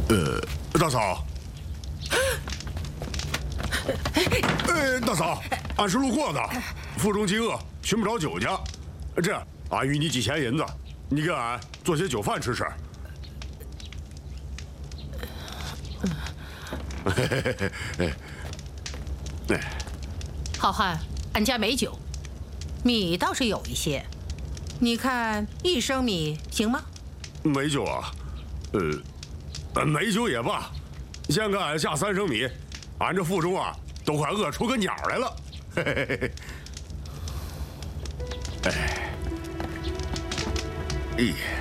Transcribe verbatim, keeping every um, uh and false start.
呃，大嫂。哎，大嫂，俺是路过的，腹中饥饿，寻不着酒家。这样，俺与你几钱银子，你给俺做些酒饭吃吃。嘿嘿嘿嘿。哎， 好汉，俺家没酒，米倒是有一些，你看一升米行吗？ 没酒啊，呃，没酒也罢，先给俺下三升米，俺这腹中啊都快饿出个鸟来了。嘿嘿嘿嘿。哎，哎。